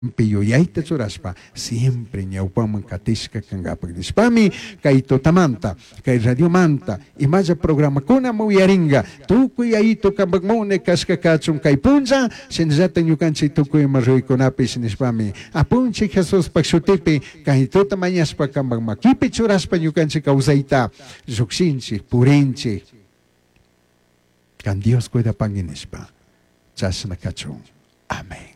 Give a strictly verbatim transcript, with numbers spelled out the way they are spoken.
Piyuyayta churaspa siempre ñawpaman katishka kangapak nishpami kay tutamanta kay radiomanta imalla programakuna muyaringa tukuy ayito kambakmune kashka kachun kay puncha shinallata ñukanchik tukuy maruykunapis nishpami apunchik Jesus pakshutipi kay tuta mañaspa kambak makipi churaspa ñukanchik kawsayta llukshinchik purinchik kan Dios cuida panginishpa chashna kachun. Amén.